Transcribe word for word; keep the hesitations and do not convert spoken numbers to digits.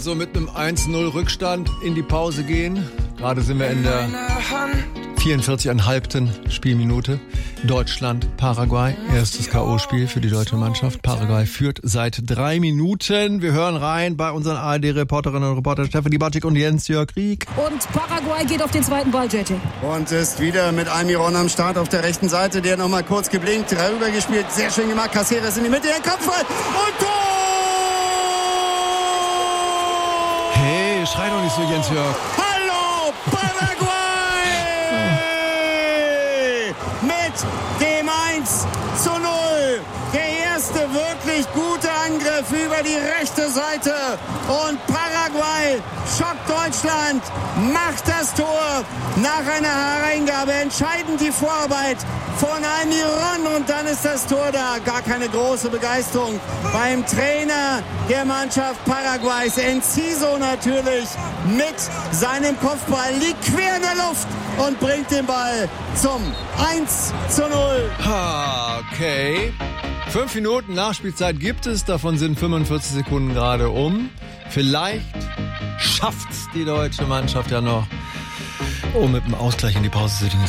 So mit einem eins null Rückstand in die Pause gehen. Gerade sind wir in der vierundvierzig Komma fünf Spielminute. Deutschland, Paraguay. Erstes K O-Spiel für die deutsche Mannschaft. Paraguay führt seit drei Minuten. Wir hören rein bei unseren A R D-Reporterinnen und Reportern Stefanie Batschik und Jens-Jörg Rieck. Und Paraguay geht auf den zweiten Ball, J J. Und ist wieder mit Almiron am Start auf der rechten Seite. Der nochmal kurz geblinkt, rübergespielt. Sehr schön gemacht. Caceres in die Mitte, den Kopfball und Tor! Hey, schrei doch nicht so, Jens-Jörg. Hallo, Paraguay! Mit dem eins zu null. Der erste wirklich gute Angriff über die rechte Seite. Und Paraguay schockt Deutschland, macht das Tor nach einer Hereingabe. Entscheidend die Vorarbeit von Almiron. Und dann ist das Tor da. Gar keine große Begeisterung beim Trainer der Mannschaft Paraguays. Enciso natürlich mit seinem Kopfball. Liegt quer in der Luft und bringt den Ball zum eins zu null. Okay. Fünf Minuten Nachspielzeit gibt es. Davon sind fünfundvierzig Sekunden gerade um. Vielleicht schafft's die deutsche Mannschaft ja noch, um mit dem Ausgleich in die Pause zu gehen.